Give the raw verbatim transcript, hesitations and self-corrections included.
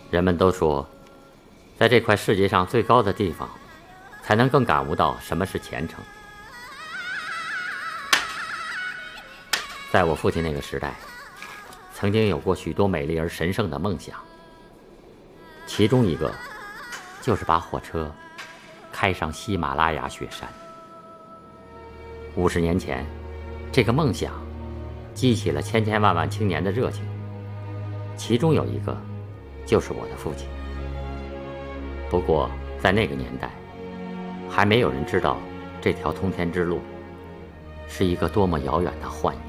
人们都说，在这块世界上最高的地方，才能更感悟到什么是虔诚。在我父亲那个时代，曾经有过许多美丽而神圣的梦想，其中一个就是把火车开上喜马拉雅雪山。五十年前，这个梦想激起了千千万万青年的热情，其中有一个就是我的父亲。不过在那个年代，还没有人知道这条通天之路是一个多么遥远的幻影。